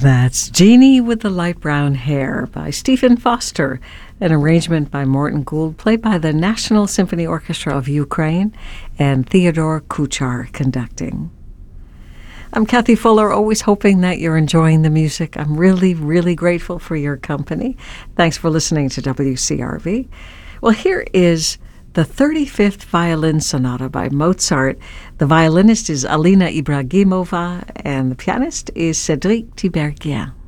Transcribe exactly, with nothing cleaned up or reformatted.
That's Jeannie with the Light Brown Hair by Stephen Foster, an arrangement by Morton Gould, played by the National Symphony Orchestra of Ukraine, and Theodore Kuchar conducting. I'm Kathy Fuller, always hoping that you're enjoying the music. I'm really, really grateful for your company. Thanks for listening to W C R V. Well, here is the thirty-fifth Violin Sonata by Mozart. The violinist is Alina Ibragimova, and the pianist is Cédric Tiberghien.